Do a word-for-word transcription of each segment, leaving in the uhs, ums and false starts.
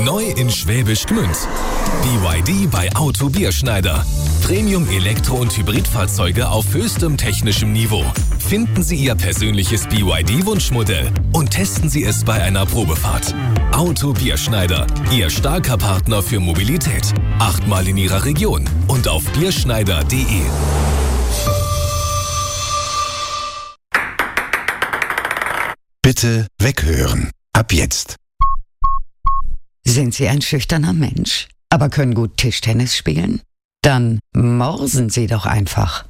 Neu in Schwäbisch Gmünd. B Y D bei Auto Bierschneider. Premium Elektro- und Hybridfahrzeuge auf höchstem technischem Niveau. Finden Sie Ihr persönliches B Y D-Wunschmodell und testen Sie es bei einer Probefahrt. Auto Bierschneider, Ihr starker Partner für Mobilität. Achtmal in Ihrer Region und auf bierschneider punkt de. Bitte weghören. Ab jetzt. Sind Sie ein schüchterner Mensch, aber können gut Tischtennis spielen? Dann morsen Sie doch einfach.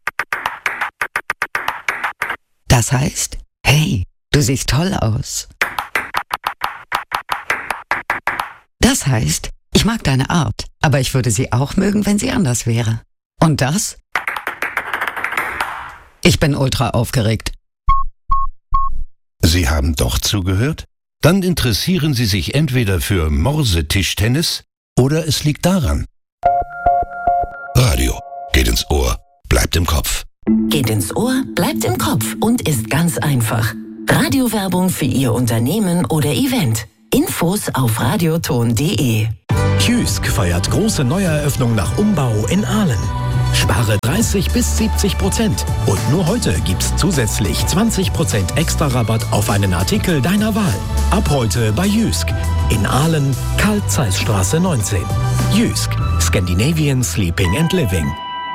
Das heißt, hey, du siehst toll aus. Das heißt, ich mag deine Art, aber ich würde sie auch mögen, wenn sie anders wäre. Und das? Ich bin ultra aufgeregt. Sie haben doch zugehört? Dann interessieren Sie sich entweder für Morsetischtennis oder es liegt daran. Radio geht ins Ohr, bleibt im Kopf. Geht ins Ohr, bleibt im Kopf und ist ganz einfach. Radiowerbung für Ihr Unternehmen oder Event. Infos auf radioton punkt de. Jysk feiert große Neueröffnung nach Umbau in Aalen. Spare dreißig bis siebzig Prozent. Und nur heute gibt's zusätzlich zwanzig Prozent extra Rabatt auf einen Artikel deiner Wahl. Ab heute bei Jysk. In Aalen, Karl-Zeiss-Straße neunzehn. Jysk. Scandinavian Sleeping and Living.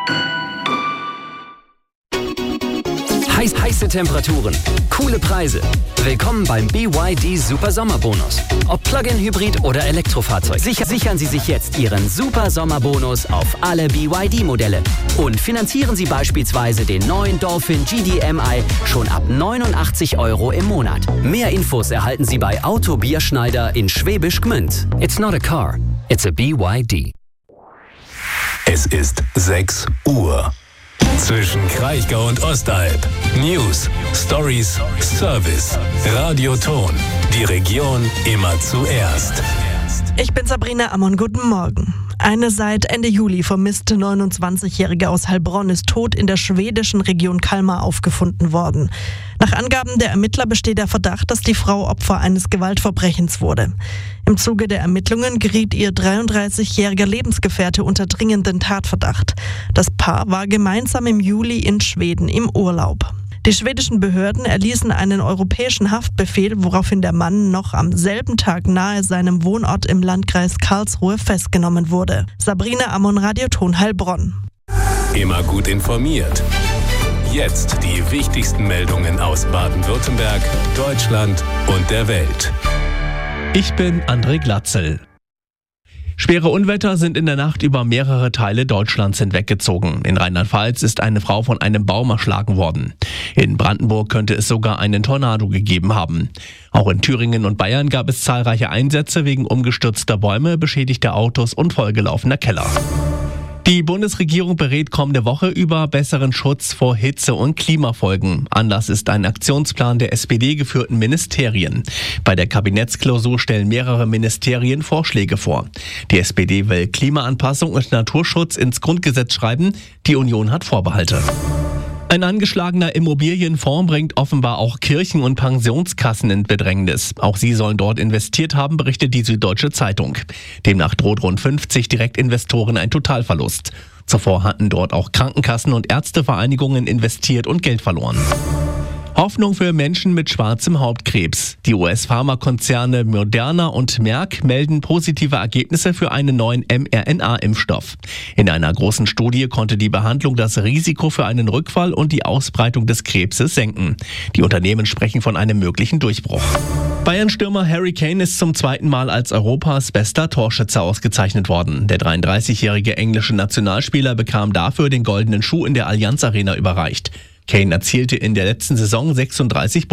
Heiß, heiße Temperaturen, coole Preise. Willkommen beim B Y D Super Sommerbonus. Ob Plug-in-Hybrid oder Elektrofahrzeug, sicher, sichern Sie sich jetzt Ihren Super Sommerbonus auf alle B Y D-Modelle. Und finanzieren Sie beispielsweise den neuen Dolphin G D M I schon ab neunundachtzig Euro im Monat. Mehr Infos erhalten Sie bei Auto Bierschneider in Schwäbisch Gmünd. It's not a car, it's a B Y D. Es ist sechs Uhr. Zwischen Kraichgau und Ostalb. News, Stories, Service. Radioton. Die Region immer zuerst. Ich bin Sabrina Ammon, guten Morgen. Eine seit Ende Juli vermisste neunundzwanzigjährige aus Heilbronn ist tot in der schwedischen Region Kalmar aufgefunden worden. Nach Angaben der Ermittler besteht der Verdacht, dass die Frau Opfer eines Gewaltverbrechens wurde. Im Zuge der Ermittlungen geriet ihr dreiunddreißigjähriger Lebensgefährte unter dringenden Tatverdacht. Das Paar war gemeinsam im Juli in Schweden im Urlaub. Die schwedischen Behörden erließen einen europäischen Haftbefehl, woraufhin der Mann noch am selben Tag nahe seinem Wohnort im Landkreis Karlsruhe festgenommen wurde. Sabrina Ammon, Radioton Heilbronn. Immer gut informiert. Jetzt die wichtigsten Meldungen aus Baden-Württemberg, Deutschland und der Welt. Ich bin André Glatzel. Schwere Unwetter sind in der Nacht über mehrere Teile Deutschlands hinweggezogen. In Rheinland-Pfalz ist eine Frau von einem Baum erschlagen worden. In Brandenburg könnte es sogar einen Tornado gegeben haben. Auch in Thüringen und Bayern gab es zahlreiche Einsätze wegen umgestürzter Bäume, beschädigter Autos und vollgelaufener Keller. Die Bundesregierung berät kommende Woche über besseren Schutz vor Hitze- und Klimafolgen. Anlass ist ein Aktionsplan der S P D-geführten Ministerien. Bei der Kabinettsklausur stellen mehrere Ministerien Vorschläge vor. Die S P D will Klimaanpassung und Naturschutz ins Grundgesetz schreiben. Die Union hat Vorbehalte. Ein angeschlagener Immobilienfonds bringt offenbar auch Kirchen und Pensionskassen in Bedrängnis. Auch sie sollen dort investiert haben, berichtet die Süddeutsche Zeitung. Demnach droht rund fünfzig Direktinvestoren ein Totalverlust. Zuvor hatten dort auch Krankenkassen und Ärztevereinigungen investiert und Geld verloren. Hoffnung für Menschen mit schwarzem Hautkrebs. Die U S-Pharmakonzerne Moderna und Merck melden positive Ergebnisse für einen neuen mRNA-Impfstoff. In einer großen Studie konnte die Behandlung das Risiko für einen Rückfall und die Ausbreitung des Krebses senken. Die Unternehmen sprechen von einem möglichen Durchbruch. Bayern-Stürmer Harry Kane ist zum zweiten Mal als Europas bester Torschütze ausgezeichnet worden. Der dreiunddreißigjährige englische Nationalspieler bekam dafür den goldenen Schuh in der Allianz Arena überreicht. Kane erzielte in der letzten Saison sechsunddreißig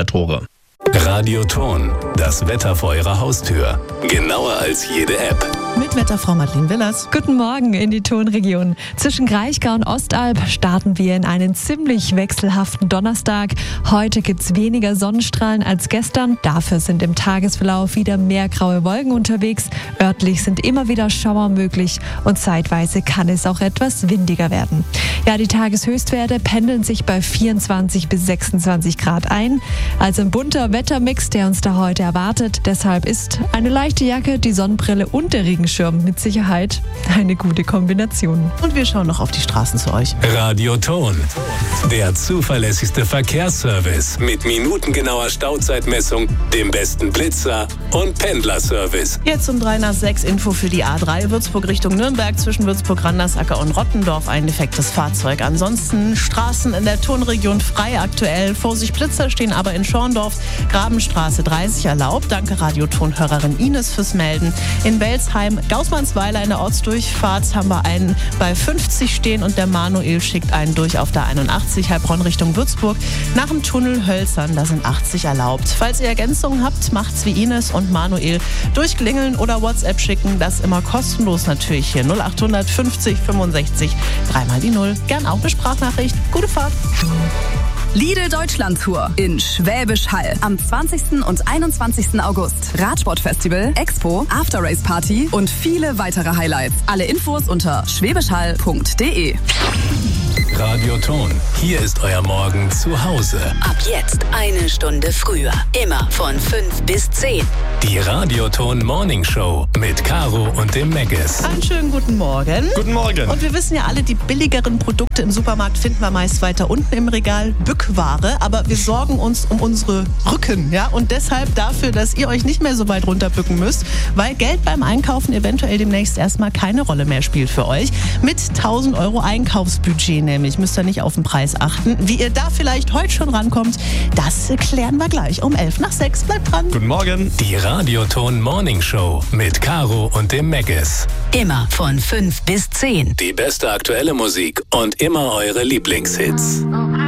Bundesligatore. Radioton, das Wetter vor Ihrer Haustür. Genauer als jede App. Mit Wetterfrau Madeleine Willers. Guten Morgen in die Tonregion. Zwischen Kraichgau und Ostalb starten wir in einen ziemlich wechselhaften Donnerstag. Heute gibt es weniger Sonnenstrahlen als gestern. Dafür sind im Tagesverlauf wieder mehr graue Wolken unterwegs. Örtlich sind immer wieder Schauer möglich und zeitweise kann es auch etwas windiger werden. Ja, die Tageshöchstwerte pendeln sich bei vierundzwanzig bis sechsundzwanzig Grad ein. Also ein bunter Wettermix, der uns da heute erwartet. Deshalb ist eine leichte Jacke, die Sonnenbrille und der Regenschirm mit Sicherheit eine gute Kombination. Und wir schauen noch auf die Straßen zu euch. Radioton, der zuverlässigste Verkehrsservice mit minutengenauer Stauzeitmessung, dem besten Blitzer und Pendlerservice. Jetzt um drei nach sechs Info für die A drei Würzburg Richtung Nürnberg zwischen Würzburg-Randersacker und Rottendorf. Ein defektes Fahrzeug. Ansonsten Straßen in der Tonregion frei aktuell. Vorsicht, Blitzer stehen aber in Schorndorf. Grabenstraße dreißig erlaubt. Danke Radioton-Hörerin Ines fürs Melden. In Welsheim, Gaußmannsweiler in der Ortsdurchfahrt haben wir einen bei fünfzig stehen und der Manuel schickt einen durch auf der einundachtzig Heilbronn Richtung Würzburg. Nach dem Tunnel Hölzern, da sind achtzig erlaubt. Falls ihr Ergänzungen habt, macht's wie Ines und Manuel. Durchklingeln oder WhatsApp schicken, das immer kostenlos natürlich hier. null acht fünfzig fünfundsechzig, dreimal die Null. Gern auch eine Sprachnachricht. Gute Fahrt. Lidl Deutschland Tour in Schwäbisch Hall am zwanzigsten und einundzwanzigsten August. Radsportfestival, Expo, After Race Party und viele weitere Highlights. Alle Infos unter schwäbischhall punkt de. Radioton, hier ist euer Morgen zu Hause. Ab jetzt eine Stunde früher. Immer von fünf bis zehn. Die Radioton Morning Show mit Caro und dem Meggis. Einen schönen guten Morgen. Guten Morgen. Und wir wissen ja alle, die billigeren Produkte im Supermarkt finden wir meist weiter unten im Regal. Bückware. Aber wir sorgen uns um unsere Rücken. Ja? Und deshalb dafür, dass ihr euch nicht mehr so weit runterbücken müsst, weil Geld beim Einkaufen eventuell demnächst erstmal keine Rolle mehr spielt für euch. Mit tausend Euro Einkaufsbudget nämlich. Müsst ihr nicht auf den Preis achten. Wie ihr da vielleicht heute schon rankommt, das klären wir gleich um elf nach sechs. Bleibt dran. Guten Morgen. Die Radioton Morning Show mit Caro und dem Meggis. Immer von fünf bis zehn. Die beste aktuelle Musik und immer eure Lieblingshits.